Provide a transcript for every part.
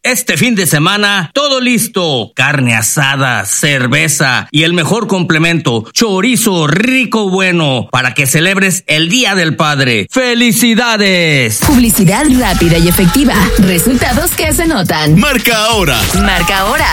Este fin de semana, todo listo. Carne asada, cerveza y el mejor complemento, chorizo rico bueno, para que celebres el Día del Padre. ¡Felicidades! Publicidad rápida y efectiva. Resultados que se notan. Marca ahora. Marca ahora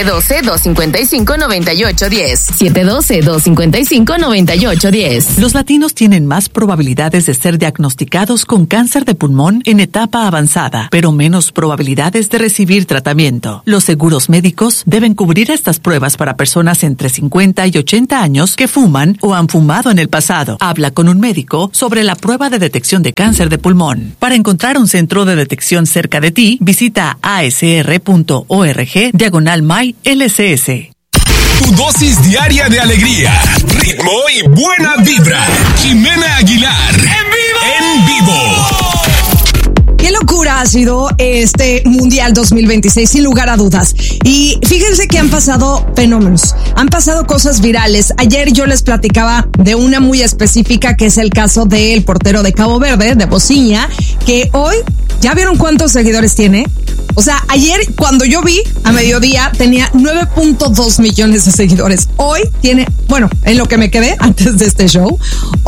712-255-9810. 712-255-9810. Los latinos tienen más probabilidades de ser diagnosticados con cáncer de pulmón en etapa avanzada, pero menos probabilidades de recibir tratamiento. Los seguros médicos deben cubrir estas pruebas para personas entre 50 y 80 años que fuman o han fumado en el pasado. Habla con un médico sobre la prueba de detección de cáncer de pulmón. Para encontrar un centro de detección cerca de ti, visita asr.org/MyLCS. Tu dosis diaria de alegría, ritmo y buena vibra. Jimena Aguilar. En vivo. Qué locura ha sido este Mundial 2026, sin lugar a dudas. Y fíjense que han pasado fenómenos, han pasado cosas virales. Ayer yo les platicaba de una muy específica, que es el caso del portero de Cabo Verde, de Bocinha, que hoy, ¿ya vieron cuántos seguidores tiene? O sea, ayer cuando yo vi a mediodía tenía 9.2 millones de seguidores. Hoy tiene, bueno, en lo que me quedé antes de este show,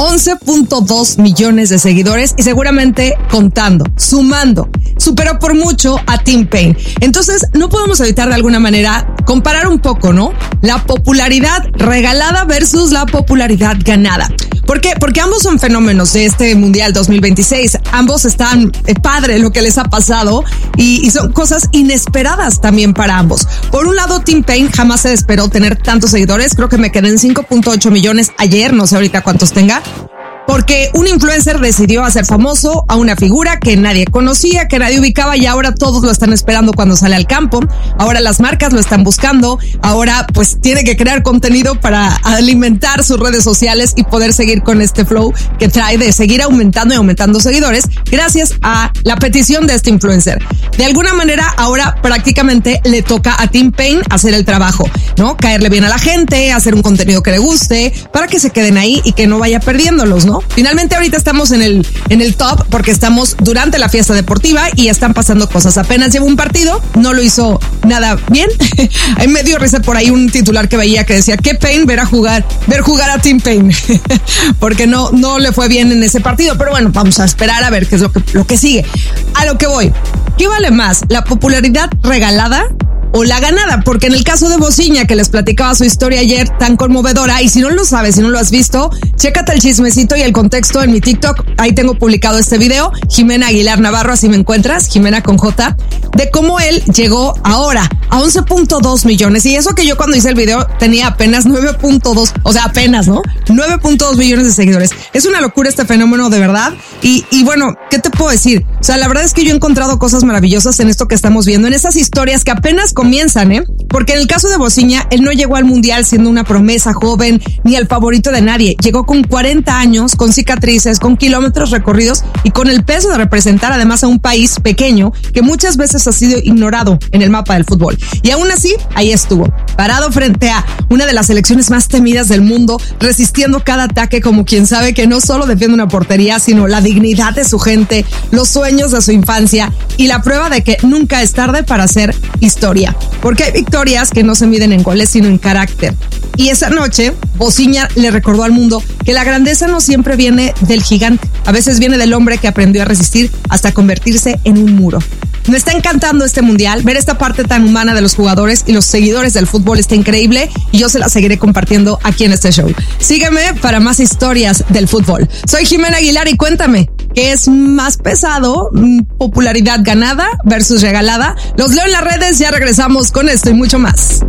11.2 millones de seguidores y seguramente contando, sumando. Superó por mucho a Tim Payne. Entonces, no podemos evitar de alguna manera comparar un poco, ¿no? La popularidad regalada versus la popularidad ganada. ¿Por qué? Porque ambos son fenómenos de este Mundial 2026. Ambos están padre lo que les ha pasado y son cosas inesperadas también para ambos. Por un lado, Tim Payne jamás se esperó tener tantos seguidores. Creo que me quedé en 5.8 millones ayer, no sé ahorita cuántos tenga. Porque un influencer decidió hacer famoso a una figura que nadie conocía, que nadie ubicaba, y ahora todos lo están esperando cuando sale al campo. Ahora las marcas lo están buscando. Ahora pues tiene que crear contenido para alimentar sus redes sociales y poder seguir con este flow que trae de seguir aumentando y aumentando seguidores gracias a la petición de este influencer. De alguna manera ahora prácticamente le toca a Tim Payne hacer el trabajo, ¿no? Caerle bien a la gente, hacer un contenido que le guste para que se queden ahí y que no vaya perdiéndolos, ¿no? Finalmente ahorita estamos en el top porque estamos durante la fiesta deportiva y están pasando cosas. Apenas lleva un partido, no lo hizo nada bien. Ahí me dio risa por ahí un titular que veía que decía: qué Payne ver jugar a Tim Payne. Porque no le fue bien en ese partido. Pero bueno, vamos a esperar a ver qué es lo que sigue. A lo que voy. ¿Qué vale más? ¿La popularidad regalada o la ganada? Porque en el caso de Bocinha, que les platicaba su historia ayer tan conmovedora, y si no lo sabes, si no lo has visto, chécate el chismecito y el contexto en mi TikTok. Ahí tengo publicado este video, Jimena Aguilar Navarro, así me encuentras, Jimena con J, de cómo él llegó ahora a 11.2 millones. Y eso que yo cuando hice el video tenía apenas 9.2, o sea, apenas, ¿no? 9.2 millones de seguidores. Es una locura este fenómeno, de verdad. Y bueno, ¿qué te puedo decir? O sea, la verdad es que yo he encontrado cosas maravillosas en esto que estamos viendo, en esas historias que apenas comienzan, porque en el caso de Bocinha, él no llegó al mundial siendo una promesa joven ni el favorito de nadie. Llegó con 40 años, con cicatrices, con kilómetros recorridos y con el peso de representar además a un país pequeño que muchas veces ha sido ignorado en el mapa del fútbol. Y aún así, ahí estuvo, parado frente a una de las selecciones más temidas del mundo, resistiendo cada ataque como quien sabe que no solo defiende una portería, sino la dignidad de su gente, los sueños de su infancia y la prueba de que nunca es tarde para hacer historia. Porque hay victorias que no se miden en goles, sino en carácter. Y esa noche, Bocinha le recordó al mundo que la grandeza no siempre viene del gigante. A veces viene del hombre que aprendió a resistir hasta convertirse en un muro. Me está encantando este mundial. Ver esta parte tan humana de los jugadores y los seguidores del fútbol está increíble. Y yo se la seguiré compartiendo aquí en este show. Sígueme para más historias del fútbol. Soy Jimena Aguilar y cuéntame, ¿qué es más pesado? ¿Popularidad ganada versus regalada? Los leo en las redes, ya regresamos con esto y mucho más.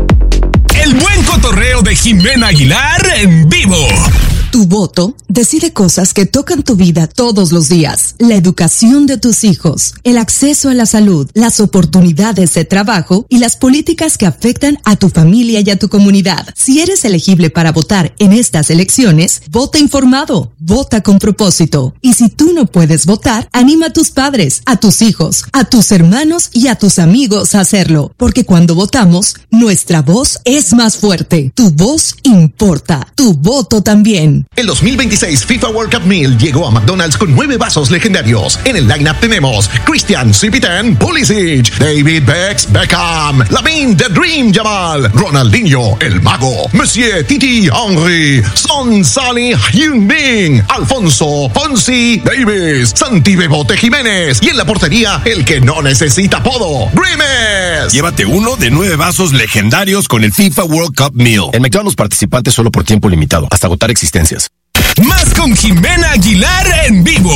El buen cotorreo de Jimena Aguilar en vivo. Tu voto decide cosas que tocan tu vida todos los días. La educación de tus hijos, el acceso a la salud, las oportunidades de trabajo y las políticas que afectan a tu familia y a tu comunidad. Si eres elegible para votar en estas elecciones, vota informado, vota con propósito. Y si tú no puedes votar, anima a tus padres, a tus hijos, a tus hermanos y a tus amigos a hacerlo. Porque cuando votamos, nuestra voz es más fuerte. Tu voz importa, tu voto también. León. El 2026 FIFA World Cup Meal llegó a McDonald's con 9 vasos legendarios. En el lineup tenemos Christian Cipitan Pulisic, David Beckham, Lamine The Dream Yamal, Ronaldinho El Mago, Monsieur Titi Henry, Son Salih Hyun-Min, Alfonso Fonsi Davis, Santi Bebote Jiménez y en la portería el que no necesita apodo, Grimes. Llévate uno de 9 vasos legendarios con el FIFA World Cup Meal. En McDonald's participantes solo por tiempo limitado, hasta agotar existencias. Más con Jimena Aguilar en vivo.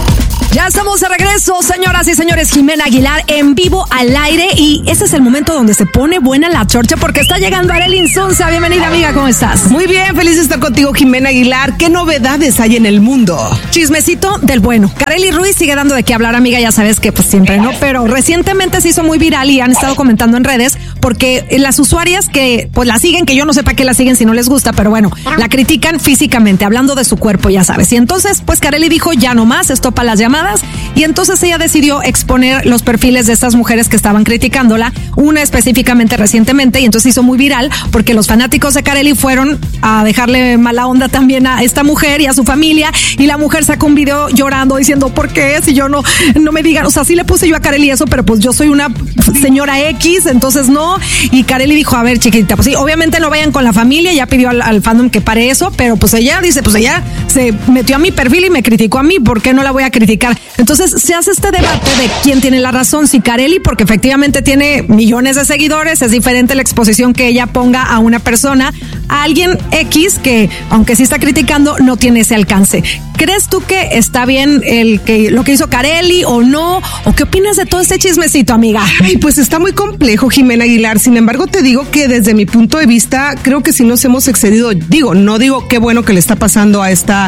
Ya estamos de regreso, señoras y señores. Jimena Aguilar en vivo al aire. Y este es el momento donde se pone buena la chorcha porque está llegando Arely Insunza. Bienvenida, amiga, ¿cómo estás? Muy bien, feliz de estar contigo, Jimena Aguilar. ¿Qué novedades hay en el mundo? Chismecito del bueno. Karely Ruiz sigue dando de qué hablar, amiga, ya sabes que pues siempre, ¿no? Pero recientemente se hizo muy viral y han estado comentando en redes porque las usuarias que pues la siguen, que yo no sé para qué la siguen si no les gusta, pero bueno, la critican físicamente, hablando de su cuerpo, ya sabes. Y entonces, pues Karely dijo, ya no más, esto para las llamadas. Y entonces ella decidió exponer los perfiles de estas mujeres que estaban criticándola, una específicamente recientemente, y entonces hizo muy viral porque los fanáticos de Karely fueron a dejarle mala onda también a esta mujer y a su familia, y la mujer sacó un video llorando diciendo, ¿por qué? Si yo no me digan, o sea, sí le puse yo a Karely eso, pero pues yo soy una señora X, entonces no. Y Karely dijo, a ver, chiquitita, pues sí, obviamente no vayan con la familia, ya pidió al fandom que pare eso, pero pues ella dice, pues ella se metió a mi perfil y me criticó a mí, ¿por qué no la voy a criticar? Entonces se hace este debate de quién tiene la razón, si Karely, porque efectivamente tiene millones de seguidores, es diferente la exposición que ella ponga a una persona, a alguien X que, aunque sí está criticando, no tiene ese alcance. ¿Crees tú que está bien lo que hizo Karely o no? ¿O qué opinas de todo este chismecito, amiga? Ay, pues está muy complejo, Jimena Aguilar. Sin embargo, te digo que desde mi punto de vista, creo que sí nos hemos excedido. No digo qué bueno que le está pasando a esta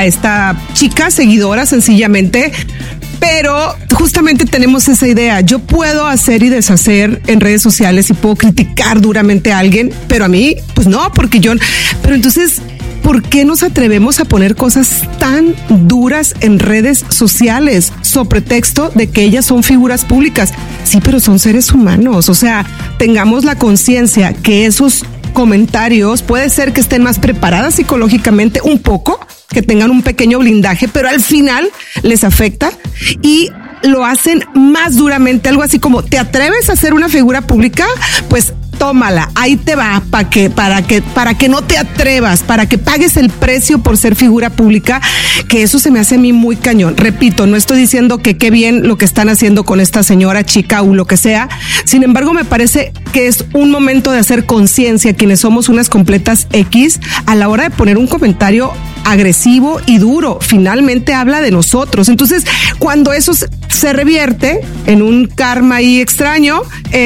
chica seguidora, sencillamente. Pero justamente tenemos esa idea. Yo puedo hacer y deshacer en redes sociales y puedo criticar duramente a alguien, pero a mí, pues no, pero entonces, ¿por qué nos atrevemos a poner cosas tan duras en redes sociales sobre pretexto de que ellas son figuras públicas? Sí, pero son seres humanos. O sea, tengamos la conciencia que esos comentarios puede ser que estén más preparadas psicológicamente un poco, que tengan un pequeño blindaje, pero al final les afecta y lo hacen más duramente. Algo así como, ¿te atreves a ser una figura pública? Pues tómala, ahí te va, para que no te atrevas, para que pagues el precio por ser figura pública, que eso se me hace a mí muy cañón. Repito, no estoy diciendo que qué bien lo que están haciendo con esta señora, chica o lo que sea. Sin embargo, me parece que es un momento de hacer conciencia, quienes somos unas completas X, a la hora de poner un comentario agresivo y duro. Finalmente habla de nosotros. Entonces, cuando eso se revierte en un karma ahí extraño,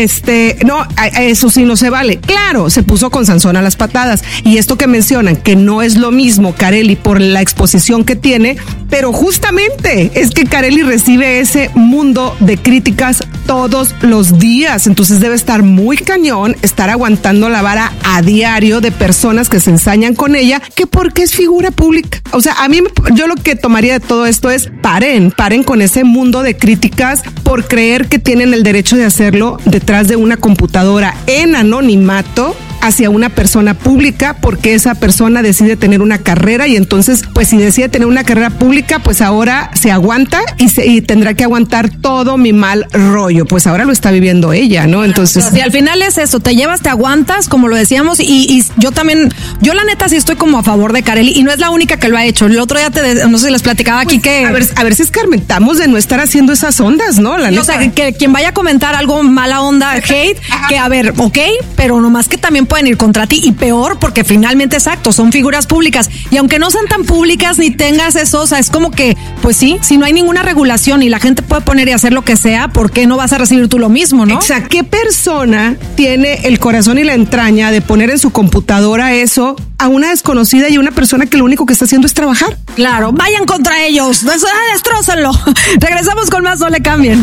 no, eso sí no se vale. Claro, se puso con Sansón a las patadas. Y esto que mencionan, que no es lo mismo Karely por la exposición que tiene, pero justamente es que Karely recibe ese mundo de críticas todos los días. Entonces debe estar muy cañón estar aguantando la vara a diario de personas que se ensañan con ella, que porque es figura pública. O sea, yo lo que tomaría de todo esto es paren con ese mundo de críticas por creer que tienen el derecho de hacerlo detrás de una computadora en anonimato hacia una persona pública, porque esa persona decide tener una carrera y entonces, pues si decide tener una carrera pública, pues ahora se aguanta y tendrá que aguantar todo mi mal rollo. Pues ahora lo está viviendo ella, ¿no? Entonces, si al final es eso, te llevas, te aguantas, como lo decíamos, y yo también, yo la neta sí estoy como a favor de Karely, y no es la única que lo ha hecho. El otro día no sé si les platicaba aquí que a ver si escarmentamos de no estar haciendo esas ondas, ¿no? La neta. O sea, que quien vaya a comentar algo mala onda, hate, que a ver, ok, pero nomás que también pueden ir contra ti, y peor porque finalmente, exacto, son figuras públicas, y aunque no sean tan públicas ni tengas eso, o sea, es como que, pues sí, si no hay ninguna regulación y la gente puede poner y hacer lo que sea, ¿por qué no vas a recibir tú lo mismo, no? Exacto. ¿Qué persona tiene el corazón y la entraña de poner en su computadora eso a una desconocida y a una persona que lo único que está haciendo es trabajar? Claro, vayan contra ellos, destrócenlo. Regresamos con más, no le cambien.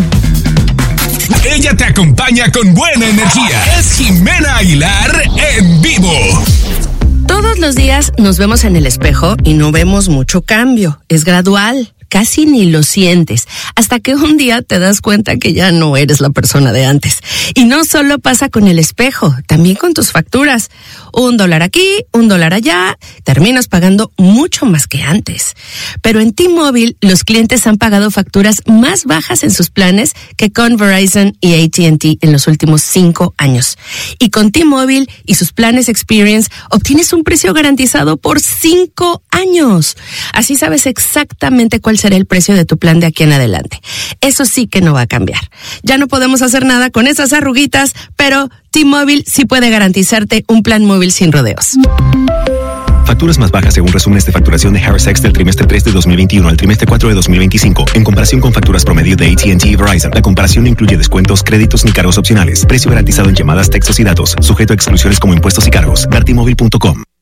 Ella te acompaña con buena energía. Es Jimena Aguilar en vivo. Todos los días nos vemos en el espejo y no vemos mucho cambio. Es gradual. casi ni lo sientes, hasta que un día te das cuenta que ya no eres la persona de antes. Y no solo pasa con el espejo, también con tus facturas. $1 aquí, $1 allá, terminas pagando mucho más que antes. Pero en T-Mobile, los clientes han pagado facturas más bajas en sus planes que con Verizon y AT&T en los últimos 5 años. Y con T-Mobile y sus planes Experience, obtienes un precio garantizado por 5 años. Así sabes exactamente cuál será el precio de tu plan de aquí en adelante. Eso sí que no va a cambiar. Ya no podemos hacer nada con esas arruguitas, pero T-Mobile sí puede garantizarte un plan móvil sin rodeos. Facturas más bajas según resúmenes de facturación de Harris X del trimestre 3 de 2021 al trimestre 4 de 2025, en comparación con facturas promedio de AT&T y Verizon. La comparación no incluye descuentos, créditos ni cargos opcionales. Precio garantizado en llamadas, textos y datos, sujeto a exclusiones como impuestos y cargos. Ver T-Mobile.com.